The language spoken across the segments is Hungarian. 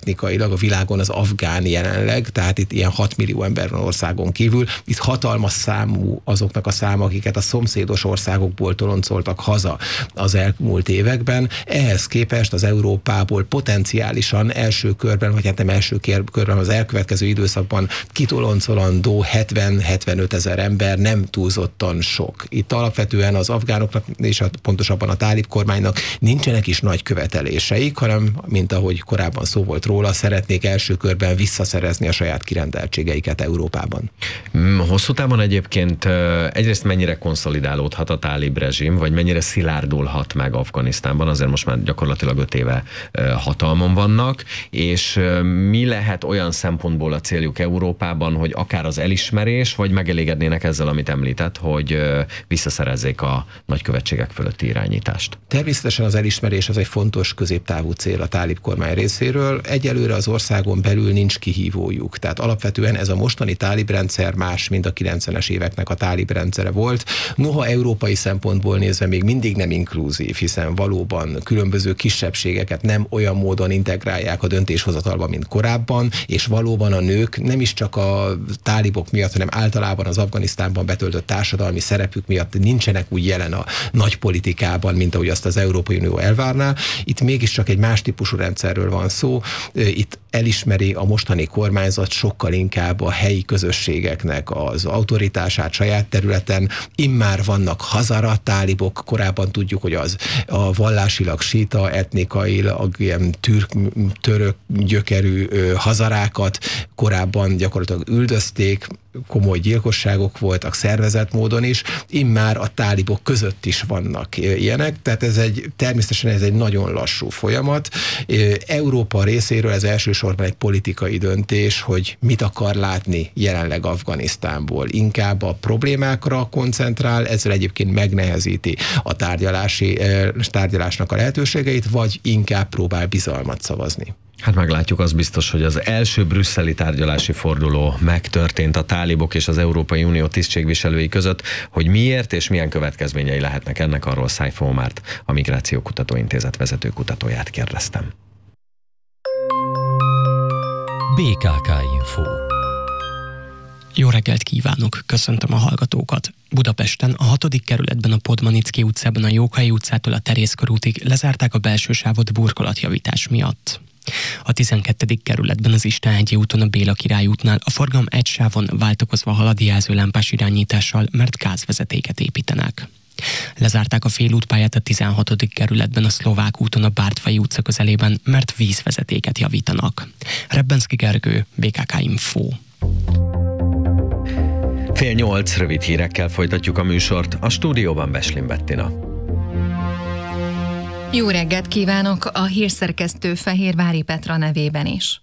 etnikailag a világon az afgán jelenleg, tehát itt ilyen 6 millió ember van országon kívül. Itt hatalmas számú azoknak a száma, akiket a szomszédos országokból toloncoltak haza az elmúlt években. Ehhez képest az Európából potenciálisan első körben, vagy hát nem első körben, az elkövetkező időszakban kitoloncolandó 70-75 ezer ember nem túlzottan sok. Itt alapvetően az afgánoknak, és pontosabban a tálib kormánynak nincsenek is nagy követeléseik, hanem, mint ahogy korábban szó volt róla, szeretnék első körben visszaszerezni a saját kirendeltségeiket Európában. Hosszú távon egyébként egyrészt mennyire konszolidálódhat a tálib rezsim, vagy mennyire szilárdulhat meg Afganisztánban, azért most már gyakorlatilag 5 éve hatalmon vannak, és mi lehet olyan szempontból a céljuk Európában, hogy akár az elismerés, vagy megelégednének ezzel, amit említett, hogy visszaszerezzék a nagykövetségek fölötti irányítást? Természetesen az elismerés az egy fontos középtávú cél a tálib kormány részéről. Egyelőre az országon belül nincs kihívójuk. Tehát alapvetően ez a mostani tálib rendszer más, mint a 90-es éveknek a tálib rendszere volt. Noha európai szempontból nézve még mindig nem inkluzív, hiszen valóban különböző kisebbségeket nem olyan módon integrálják a döntéshozatalba, mint korábban, és valóban a nők nem is csak a tálibok miatt, hanem általában az Afganisztánban betöltött társadalmi szerepük miatt nincsenek úgy jelen a nagy politikában, mint ahogy azt az Európai Unió elvárná. Itt mégiscsak egy más típusú rendszerről van szó. Itt elismeri a mostani kormányzat sokkal inkább a helyi közösségeknek az autoritását saját területen. Immár vannak hazara tálibok, korábban tudjuk, hogy az a vallásilag síta, etnikailag ilyen török gyökerű hazarákat korábban gyakorlatilag üldözték, komoly gyilkosságok voltak szervezett módon is, immár a tálibok között is vannak ilyenek, tehát természetesen ez egy nagyon lassú folyamat. Európa részéről ez elsősorban egy politikai döntés, hogy mit akar látni jelenleg Afganisztánból. Inkább a problémákra koncentrál, ezzel egyébként megnehezíti a tárgyalásnak a lehetőségeit, vagy inkább próbál bizalmat szavazni. Hát meglátjuk, az biztos, hogy az első brüsszeli tárgyalási forduló megtörtént a tálibok és az Európai Unió tisztségviselői között, hogy miért és milyen következményei lehetnek ennek, arról Szájfó Omárt, a Migrációkutató Intézet vezető kutatóját kérdeztem. BKK Info. Jó reggelt kívánok, köszöntöm a hallgatókat. Budapesten, a 6. kerületben a Podmanicki utcában a Jókai utcától a Terész körútig lezárták a belső sávot burkolatjavítás miatt. A 12. kerületben az Istenhegyi úton a Béla Király útnál a forgalom egy sávon váltakozva halad jelzőlámpás irányítással, mert gázvezetéket építenek. Lezárták a félútpályát a 16. kerületben a Szlovák úton a Bártfai utca közelében, mert vízvezetéket javítanak. Rebbenszky Gergő, BKK Info. 7:30 rövid hírekkel folytatjuk a műsort. A stúdióban Beslin Bettina. Jó reggelt kívánok a hírszerkesztő Fehérvári Petra nevében is.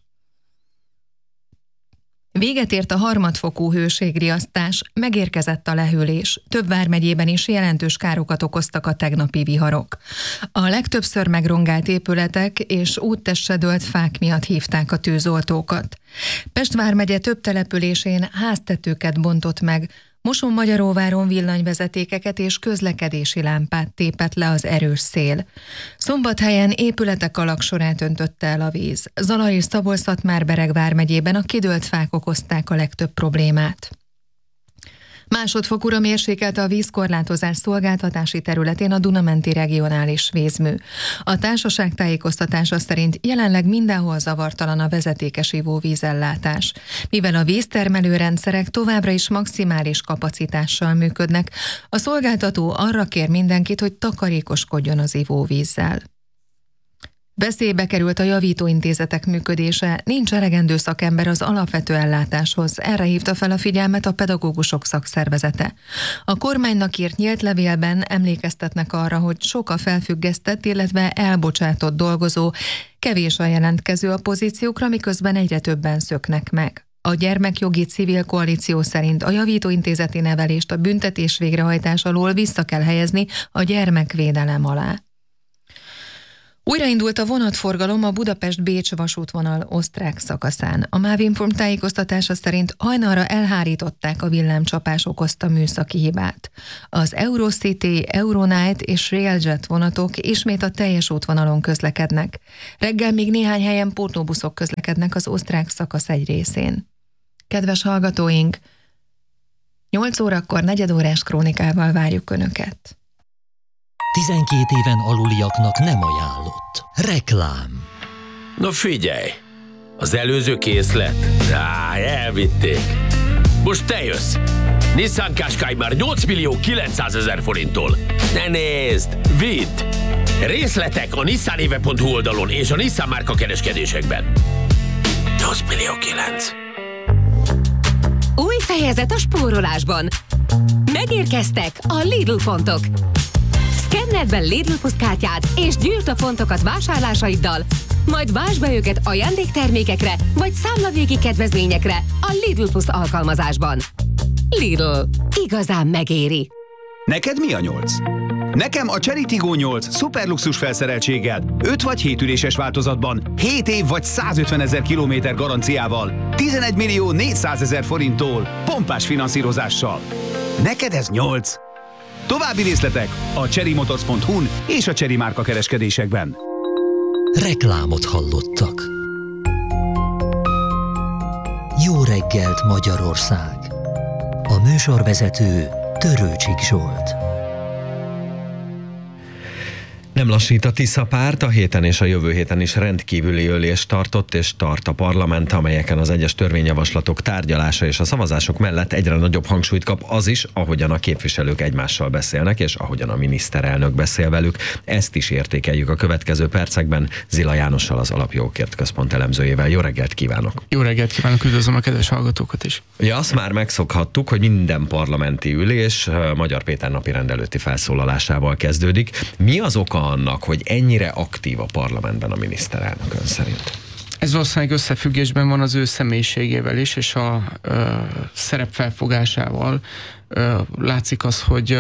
Véget ért a harmadfokú hőségriasztás, megérkezett a lehűlés. Több vármegyében is jelentős károkat okoztak a tegnapi viharok. A legtöbbször megrongált épületek és úttestre dőlt fák miatt hívták a tűzoltókat. Pest vármegye több településén háztetőket bontott meg, Mosonmagyaróváron villanyvezetékeket és közlekedési lámpát tépett le az erős szél. Szombathelyen épületek alagsorát öntötte el a víz. Zala és Szabolcs-Szatmár-Bereg vármegyében a kidőlt fák okozták a legtöbb problémát. Másodfokúra mérsékelte a vízkorlátozás szolgáltatási területén a Duna-menti regionális vízmű. A társaság tájékoztatása szerint jelenleg mindenhol zavartalan a vezetékes ivóvízellátás. Mivel a víztermelő rendszerek továbbra is maximális kapacitással működnek, a szolgáltató arra kér mindenkit, hogy takarékoskodjon az ivóvízzel. Veszélybe került a javítóintézetek működése, nincs elegendő szakember az alapvető ellátáshoz, erre hívta fel a figyelmet a pedagógusok szakszervezete. A kormánynak írt nyílt levélben emlékeztetnek arra, hogy sok a felfüggesztett, illetve elbocsátott dolgozó, kevés a jelentkező a pozíciókra, miközben egyre többen szöknek meg. A Gyermekjogi Civil Koalíció szerint a javítóintézeti nevelést a büntetés végrehajtás alól vissza kell helyezni a gyermekvédelem alá. Újraindult a vonatforgalom a Budapest-Bécs vasútvonal osztrák szakaszán. A MÁV Inform tájékoztatása szerint hajnalra elhárították a villámcsapás okozta műszaki hibát. Az Eurocity, Euronight és Railjet vonatok ismét a teljes útvonalon közlekednek. Reggel még néhány helyen pótlóbuszok közlekednek az osztrák szakasz egy részén. Kedves hallgatóink, 8 órakor negyedórás krónikával várjuk Önöket. 12 éven aluliaknak nem ajánlott. Reklám. Na figyelj! Az előző készlet? Elvitték. Most te jössz! Nissan Qashqai már 8.900.000 forinttól. Ne nézd! Vidd! Részletek a nissanéve.hu oldalon és a Nissan márka kereskedésekben. 8.900.000. Új fejezet a spórolásban. Megérkeztek a Lidl pontok. Szkenneld be Lidl Plus kártyád és gyűjtsd a pontokat vásárlásaiddal, majd váltsd be őket ajándéktermékekre vagy számlavégi kedvezményekre a Lidl Plus alkalmazásban. Lidl. Igazán megéri. Neked mi a 8? Nekem a Chery Tiggo 8 szuperluxus felszereltséggel, 5 vagy 7 üléses változatban, 7 év vagy 150.000 kilométer garanciával, 11.400.000 forinttól, pompás finanszírozással. Neked ez 8? További részletek a cherrymotors.hu-n és a Chery márka kereskedésekben. Reklámot hallottak. Jó reggelt, Magyarország! A műsorvezető Törőcsik Zsolt. Nem lassít a Tisza-párt, a héten és a jövő héten is rendkívüli ülést tartott és tart a parlament, amelyeken az egyes törvényjavaslatok tárgyalása és a szavazások mellett egyre nagyobb hangsúlyt kap az is, ahogyan a képviselők egymással beszélnek, és ahogyan a miniszterelnök beszél velük. Ezt is értékeljük a következő percekben Zila Jánossal, az Alapjogokért Központ elemzőjével. Jó reggelt kívánok! Jó reggelt kívánok, üdvözlöm a kedves hallgatókat is! Ja, azt már megszokhattuk, hogy minden parlamenti ülés Magyar Péter napirend előtti felszólalásával kezdődik. Mi az oka annak, hogy ennyire aktív a parlamentben a miniszterelnök ön szerint? Ez valószínűleg összefüggésben van az ő személyiségével is, és a szerepfelfogásával. Látszik az,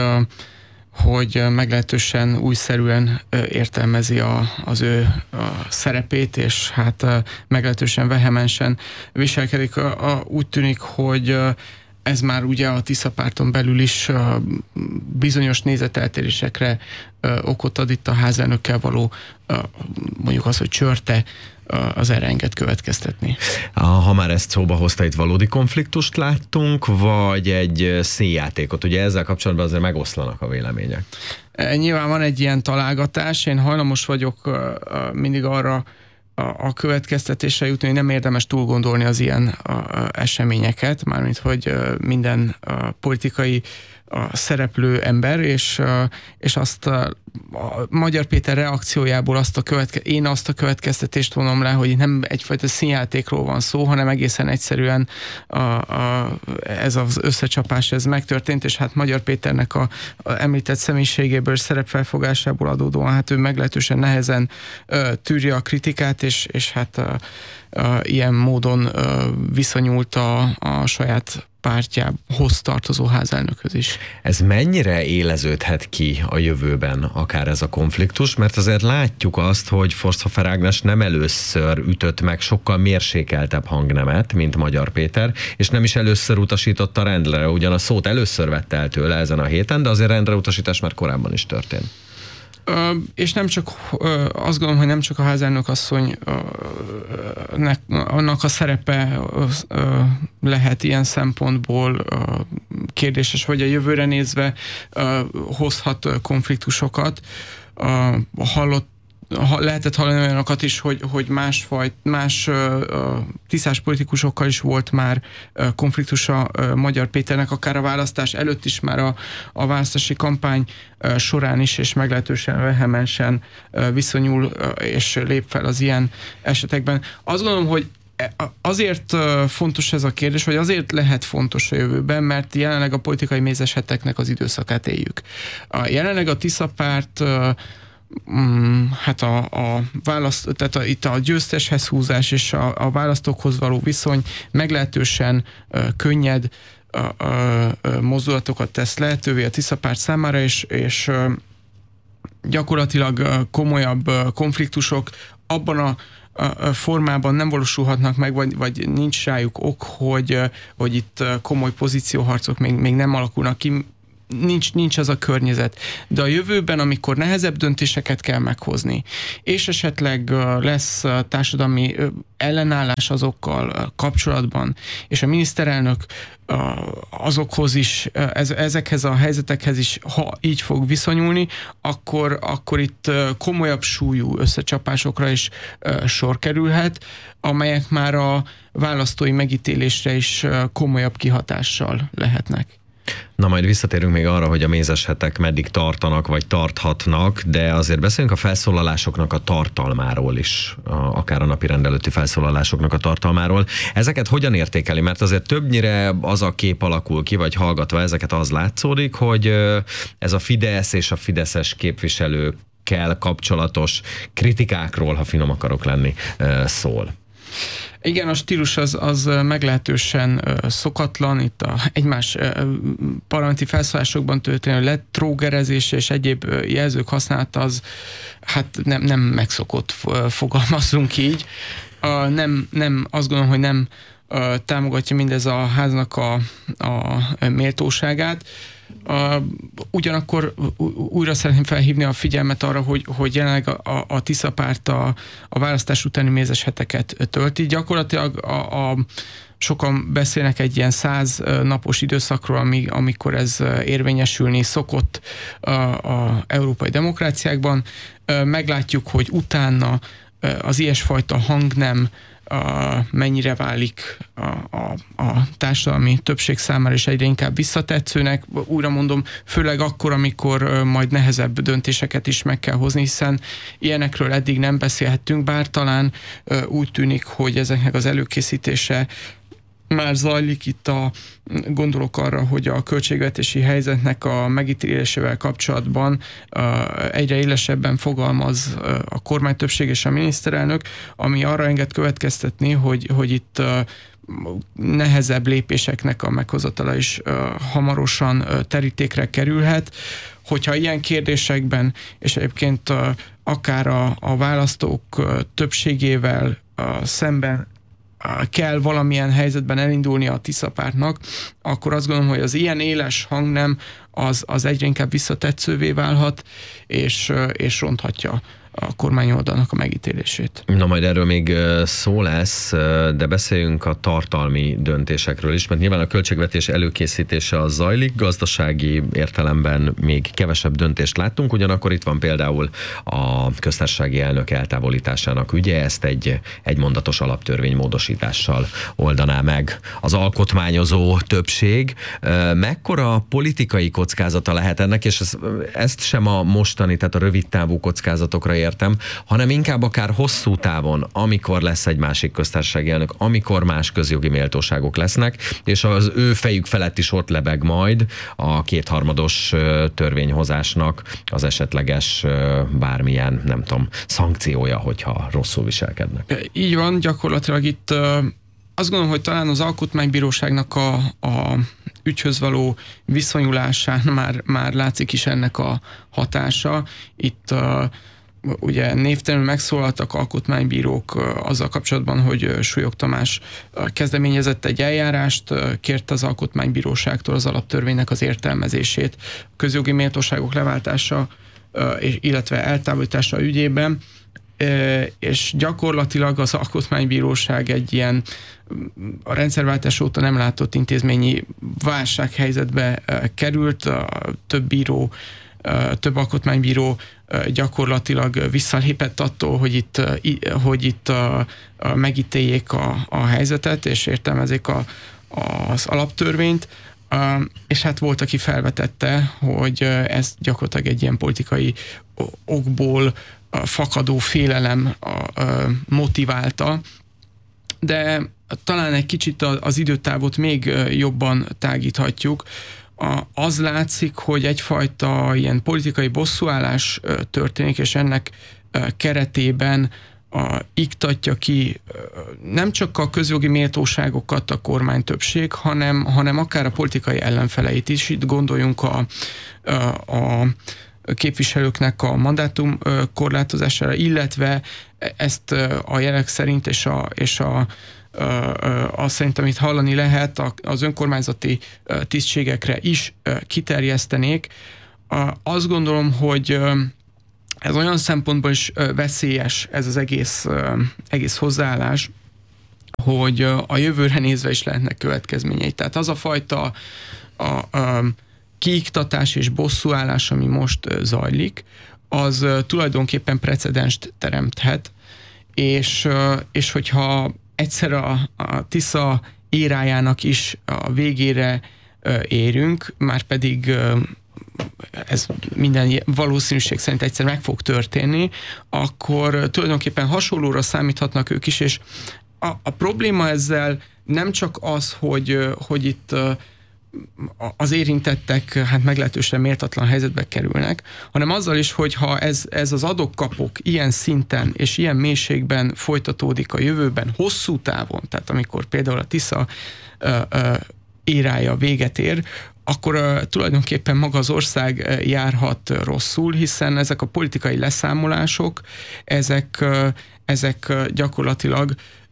hogy meglehetősen újszerűen értelmezi az ő szerepét, és hát meglehetősen vehemensen viselkedik. Úgy tűnik, hogy ez már ugye a Tisza-párton belül is bizonyos nézeteltérésekre okot ad. Itt a házelnökkel való mondjuk az, hogy csörte, az erre enged következtetni. Ha már ezt szóba hozta, itt valódi konfliktust láttunk, vagy egy színjátékot? Ugye ezzel kapcsolatban azért megoszlanak a vélemények. Nyilván van egy ilyen találgatás, én hajlamos vagyok mindig arra a következtetésre jutni, hogy nem érdemes túl gondolni az ilyen eseményeket, mármint hogy minden politikai szereplő ember, és azt a Magyar Péter reakciójából én azt a következtetést vonom le, hogy nem egyfajta színjátékról van szó, hanem egészen egyszerűen ez az összecsapás ez megtörtént, és hát Magyar Péternek a említett személyiségéből, szerepfelfogásából adódóan, hát ő meglehetősen nehezen tűrje a kritikát, és hát ilyen módon viszonyult a saját pártjához tartozó házelnökhöz is. Ez mennyire éleződhet ki a jövőben, akár ez a konfliktus? Mert azért látjuk azt, hogy Forshofer Ágnes nem először ütött meg sokkal mérsékeltebb hangnemet, mint Magyar Péter, és nem is először utasította rendre, ugyan a szót először vette el tőle ezen a héten, de azért rendre utasítás már korábban is történt. És nem csak, azt gondolom, hogy nem csak a házelnök asszony annak a szerepe lehet ilyen szempontból kérdéses, vagy a jövőre nézve hozhat konfliktusokat. Lehetett hallani olyanokat is, hogy más tisztás politikusokkal is volt már konfliktusa Magyar Péternek, akár a választás előtt is, már a választási kampány során is, és meglehetősen vehemensen viszonyul és lép fel az ilyen esetekben. Azt gondolom, hogy azért fontos ez a kérdés, vagy azért lehet fontos a jövőben, mert jelenleg a politikai mézesheteknek az időszakát éljük. Jelenleg a Tisza-párt hát tehát itt a győzteshez húzás és a választókhoz való viszony meglehetősen könnyed mozdulatokat tesz lehetővé a Tisza-párt számára, és gyakorlatilag komolyabb konfliktusok abban a formában nem valósulhatnak meg, vagy nincs rájuk ok, hogy itt komoly pozícióharcok még nem alakulnak ki, nincs az a környezet. De a jövőben, amikor nehezebb döntéseket kell meghozni, és esetleg lesz társadalmi ellenállás azokkal kapcsolatban, és a miniszterelnök azokhoz is, ezekhez a helyzetekhez is, ha így fog viszonyulni, akkor itt komolyabb súlyú összecsapásokra is sor kerülhet, amelyek már a választói megítélésre is komolyabb kihatással lehetnek. Na majd visszatérünk még arra, hogy a mézes hetek meddig tartanak, vagy tarthatnak, de azért beszéljünk a felszólalásoknak a tartalmáról is, akár a napi rendelőtti felszólalásoknak a tartalmáról. Ezeket hogyan értékeli? Mert azért többnyire az a kép alakul ki, vagy hallgatva ezeket az látszódik, hogy ez a Fidesz és a fideszes képviselőkkel kapcsolatos kritikákról, ha finom akarok lenni, szól. Igen, a stílus az meglehetősen szokatlan, itt a egymás parlamenti felszólásokban történő letrógerezés és egyéb jelzők használata az hát nem megszokott, fogalmazzunk így. Nem, azt gondolom, hogy nem támogatja mindez a háznak a méltóságát. Ugyanakkor újra szeretném felhívni a figyelmet arra, hogy jelenleg a Tisza párt a választás utáni mézes heteket tölti. Gyakorlatilag sokan beszélnek egy ilyen 100 napos időszakról, amikor ez érvényesülni szokott a európai demokráciákban. Meglátjuk, hogy utána az ilyesfajta hangnem mennyire válik a társadalmi többség számára is egyre inkább visszatetszőnek. Újra mondom, főleg akkor, amikor majd nehezebb döntéseket is meg kell hozni, hiszen ilyenekről eddig nem beszélhettünk, bár talán úgy tűnik, hogy ezeknek az előkészítése már zajlik. Itt gondolok arra, hogy a költségvetési helyzetnek a megítélésével kapcsolatban egyre élesebben fogalmaz a kormánytöbbség és a miniszterelnök, ami arra enged következtetni, hogy itt nehezebb lépéseknek a meghozatala is hamarosan terítékre kerülhet. Hogyha ilyen kérdésekben, és egyébként akár a választók többségével szemben kell valamilyen helyzetben elindulni a Tisza pártnak, akkor azt gondolom, hogy az ilyen éles hangnem az egyre inkább visszatetszővé válhat, és ronthatja a kormányoldalnak a megítélését. Na majd erről még szó lesz, de beszéljünk a tartalmi döntésekről is, mert nyilván a költségvetés előkészítése az zajlik, gazdasági értelemben még kevesebb döntést láttunk, ugyanakkor itt van például a köztársasági elnök eltávolításának ügye, ezt egy mondatos alaptörvénymódosítással oldaná meg az alkotmányozó többség. Mekkora politikai kockázata lehet ennek, és ezt sem a mostani, tehát a rövidtávú kockázatokra értem, hanem inkább akár hosszú távon, amikor lesz egy másik köztársasági elnök, amikor más közjogi méltóságok lesznek, és az ő fejük felett is ott lebeg majd a kétharmados törvényhozásnak az esetleges bármilyen, nem tudom, szankciója, hogyha rosszul viselkednek. Így van, gyakorlatilag itt azt gondolom, hogy talán az Alkotmánybíróságnak a ügyhöz való viszonyulásán már látszik is ennek a hatása. Itt ugye névtelenül megszólaltak alkotmánybírók azzal kapcsolatban, hogy Súlyog Tamás kezdeményezett egy eljárást, kérte az Alkotmánybíróságtól az alaptörvénynek az értelmezését, közjogi méltóságok leváltása, illetve eltávolítása ügyében, és gyakorlatilag az Alkotmánybíróság egy ilyen a rendszerváltás óta nem látott intézményi válsághelyzetbe került, több alkotmánybíró gyakorlatilag visszalépett attól, hogy itt megítéljék a helyzetet, és értelmezik az alaptörvényt, és hát volt, aki felvetette, hogy ez gyakorlatilag egy ilyen politikai okból fakadó félelem motiválta, de talán egy kicsit az időtávot még jobban tágíthatjuk. Az látszik, hogy egyfajta ilyen politikai bosszúállás történik, és ennek keretében iktatja ki nem csak a közjogi méltóságokat a kormánytöbbség, hanem akár a politikai ellenfeleit is. Itt gondoljunk képviselőknek a mandátum korlátozására, illetve ezt a jelek szerint és azt szerint, amit hallani lehet, az önkormányzati tisztségekre is kiterjesztenék. Azt gondolom, hogy ez olyan szempontból is veszélyes ez az egész hozzáállás, hogy a jövőre nézve is lehetnek következményei. Tehát az a fajta kiiktatás és bosszúállás, ami most zajlik, az tulajdonképpen precedenst teremthet, és hogyha egyszer a Tisza érájának is a végére érünk, már pedig ez minden valószínűség szerint egyszer meg fog történni, akkor tulajdonképpen hasonlóra számíthatnak ők is, és a probléma ezzel nem csak az, hogy itt az érintettek meglehetősen méltatlan helyzetbe kerülnek, hanem azzal is, hogy ha ez az adok-kapok ilyen szinten és ilyen mélységben folytatódik a jövőben, hosszú távon, tehát amikor például a Tisza érája véget ér, akkor tulajdonképpen maga az ország járhat rosszul, hiszen ezek a politikai leszámolások, ezek gyakorlatilag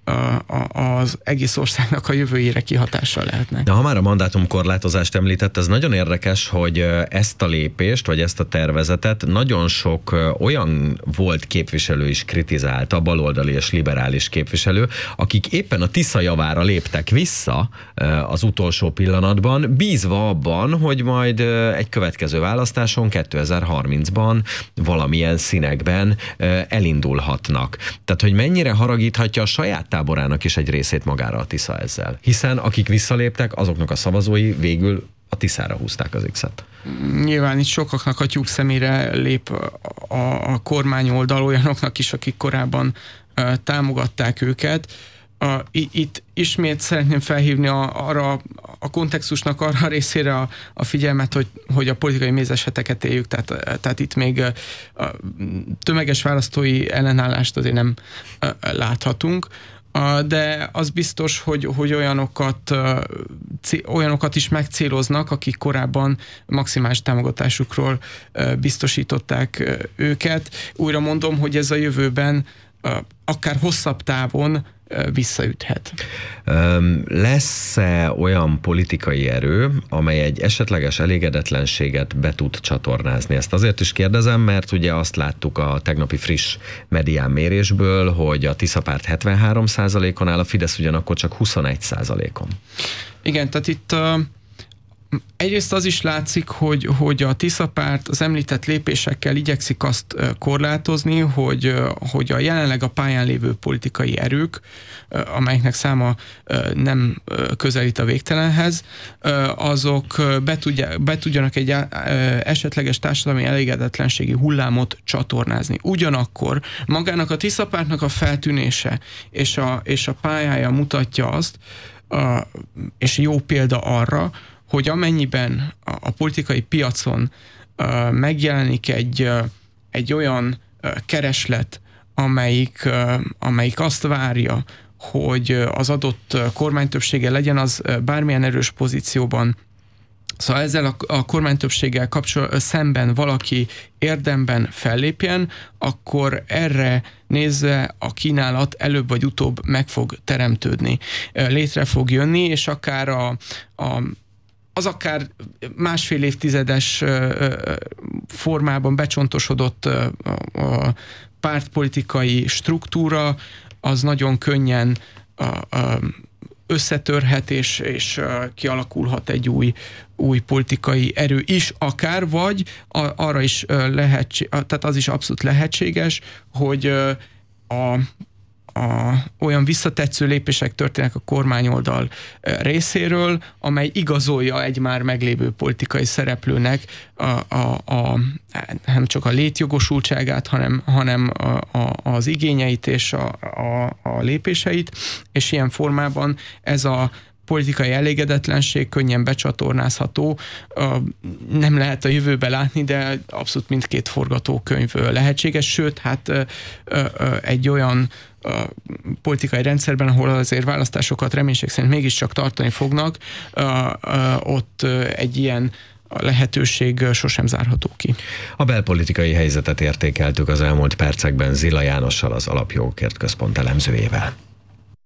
az egész országnak a jövőjére kihatással lehetnek. De ha már a mandátumkorlátozást említett, ez nagyon érdekes, hogy ezt a lépést, vagy ezt a tervezetet nagyon sok olyan volt képviselő is kritizált, a baloldali és liberális képviselő, akik éppen a Tisza javára léptek vissza az utolsó pillanatban, bízva abban, hogy majd egy következő választáson 2030-ban valamilyen színekben elindulhatnak. Tehát, hogy mennyire haragíthatja a saját táborának is egy részét magára a Tisza ezzel. Hiszen akik visszaléptek, azoknak a szavazói végül a Tiszára húzták az X-et. Nyilván itt sokaknak a tyúk szemére lép a kormányoldal, olyanoknak is, akik korábban támogatták őket. Itt ismét szeretném felhívni arra a kontextusnak arra a részére a figyelmet, hogy a politikai mézesheteket éljük, tehát itt még tömeges választói ellenállást azért nem láthatunk, de az biztos, hogy olyanokat is megcéloznak, akik korábban maximális támogatásukról biztosították őket. Újra mondom, hogy ez a jövőben akár hosszabb távon visszaüthet. Lesz-e olyan politikai erő, amely egy esetleges elégedetlenséget be tud csatornázni? Ezt azért is kérdezem, mert ugye azt láttuk a tegnapi friss medián mérésből, hogy a Tisza párt 73%-on áll, a Fidesz ugyanakkor csak 21%-on. Igen, tehát itt egyrészt az is látszik, hogy a Tisza párt az említett lépésekkel igyekszik azt korlátozni, hogy a jelenleg a pályán lévő politikai erők, amelyeknek száma nem közelít a végtelenhez, azok be tudjanak egy esetleges társadalmi elégedetlenségi hullámot csatornázni. Ugyanakkor magának a Tisza pártnak a feltűnése és a pályája mutatja azt, és jó példa arra, hogy amennyiben a politikai piacon megjelenik egy olyan kereslet, amelyik azt várja, hogy az adott kormánytöbbsége legyen az bármilyen erős pozícióban. Szóval ezzel a kormánytöbbséggel szemben valaki érdemben fellépjen, akkor erre nézve a kínálat előbb vagy utóbb meg fog teremtődni. Létre fog jönni, és akár az akár másfél évtizedes formában becsontosodott pártpolitikai struktúra, az nagyon könnyen összetörhet, és kialakulhat egy új politikai erő is, akár, vagy arra is tehát az is abszolút lehetséges, hogy olyan visszatetsző lépések történnek a kormányoldal részéről, amely igazolja egy már meglévő politikai szereplőnek nem csak a létjogosultságát, hanem az igényeit és a lépéseit, és ilyen formában ez a politikai elégedetlenség könnyen becsatornázható. Nem lehet a jövőbe látni, de abszolút mindkét forgatókönyv lehetséges, sőt, hát egy olyan politikai rendszerben, ahol azért választásokat reménység szerint mégiscsak tartani fognak, ott egy ilyen lehetőség sosem zárható ki. A belpolitikai helyzetet értékeltük az elmúlt percekben Zila Jánossal, az Alapjogokért Központ elemzőjével.